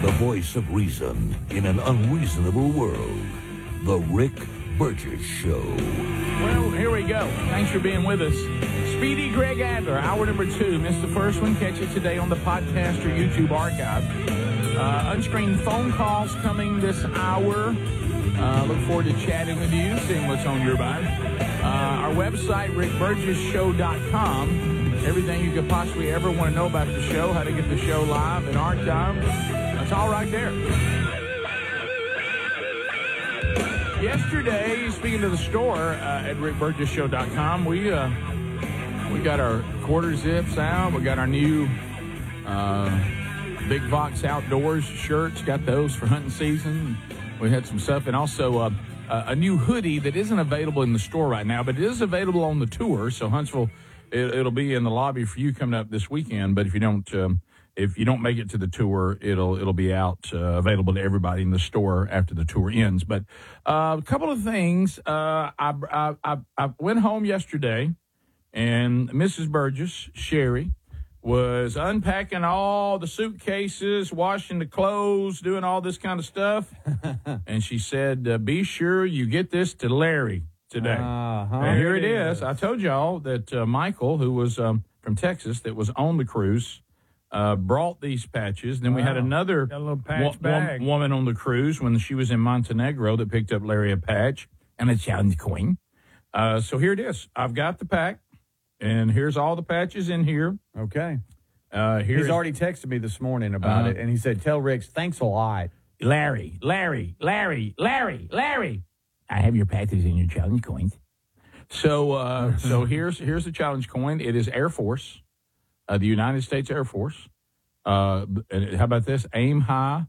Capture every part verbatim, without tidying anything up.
The voice of reason in an unreasonable world. The Rick Burgess Show. Well, here we go. Thanks for being with us. Speedy Greg Adler, hour number two. Missed the first one. Catch it today on the podcast or YouTube archive. Uh, unscreened phone calls coming this hour. Uh, look forward to chatting with you, seeing what's on your mind. Uh, our website, rick burgess show dot com. Everything you could possibly ever want to know about the show, how to get the show live and archived. That's all right there. Yesterday, speaking of the store uh, at rick burgess show dot com, we uh, we got our quarter zips out. We got our new uh, Big Vox Outdoors shirts. Got those for hunting season. We had some stuff, and also uh, a new hoodie that isn't available in the store right now, but it is available on the tour. So Huntsville, it, it'll be in the lobby for you coming up this weekend. But if you don't, um, if you don't make it to the tour, it'll it'll be out uh, available to everybody in the store after the tour ends. But uh, a couple of things. Uh, I, I I I went home yesterday, and Missus Burgess, Sherry, was unpacking all the suitcases, washing the clothes, doing all this kind of stuff. And she said, uh, be sure you get this to Larry today. Uh-huh. And here it is. is. I told y'all that uh, Michael, who was um, from Texas, that was on the cruise, uh, brought these patches. Then wow. we had another Got a little patch wo- bag. woman on the cruise when she was in Montenegro that picked up Larry a patch and a challenge coin. Uh, so here it is. I've got the pack. And here's all the patches in here. Okay. Uh, He's already texted me this morning about uh-huh. it, and he said, tell Rick, thanks a lot. Larry, Larry, Larry, Larry, Larry. I have your patches and your challenge coins. So uh, so here's here's the challenge coin. It is Air Force, uh, the United States Air Force. Uh, and how about this? Aim high,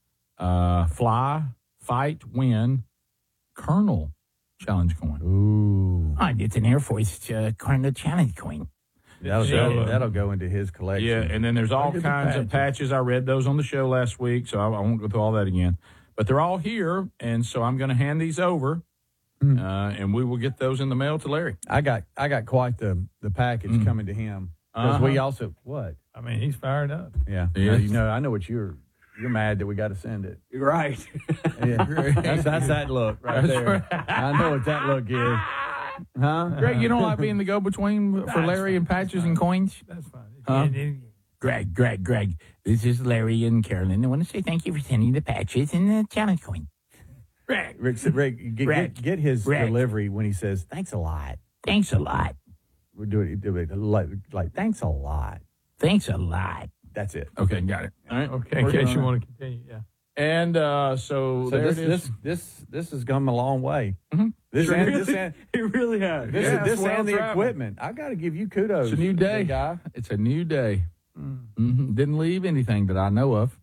uh, fly, fight, win, Colonel challenge coin. Ooh. Oh, it's an Air Force uh, Colonel challenge coin. That'll, So, that'll, uh, that'll go into his collection. Yeah, and then there's all Look at the kinds of patches. I read those on the show last week, so I, I won't go through all that again. But they're all here, and so I'm going to hand these over, mm. uh, and we will get those in the mail to Larry. I got I got quite the, the package mm. coming to him. Because uh-huh. we also, what? I mean, he's fired up. Yeah. Yeah. You know, I know what you're, you're mad that we got to send it. You're right. Yeah. that's, that's that look right That's there. right. I know what that look is. Huh? Greg, you don't like being the go-between for Larry and patches and coins? That's fine. Huh? Yeah, yeah. Greg, Greg, Greg, this is Larry and Carolyn. I want to say thank you for sending the patches and the challenge coin. Greg. Rick, Rick get, Rick. get, get his Rick. delivery when he says, thanks a lot. Thanks a lot. We'll do it, do it like, like, thanks a lot. Thanks a lot. That's it. Okay, got it. All right. Okay, in We're case gonna- you want to continue, yeah. And uh, so, So there this, it is. this this this has come a long way. Mm-hmm. This Sure. and this and It really has. this, Yeah, this it's well and the traveled. equipment. I got to give you kudos. It's a new day. big guy. It's a new day. Mm-hmm. Didn't leave anything that I know of.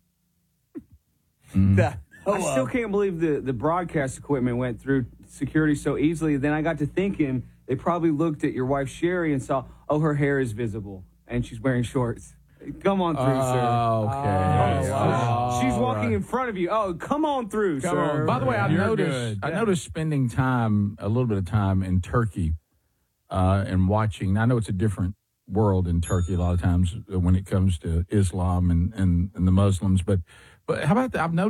Mm. That- I still can't believe the, the broadcast equipment went through security so easily. Then I got to thinking they probably looked at your wife, Sherry, and saw, oh, her hair is visible, and she's wearing shorts. Come on through, sir. Okay. Oh, She's All walking right. in front of you. Oh, come on through, Come sir. on. By the way, I You're noticed good. I Yeah. noticed spending time, a little bit of time in Turkey, uh, and watching. I know it's a different world in Turkey a lot of times when it comes to Islam and, and, and the Muslims, but but how about that? I've noticed.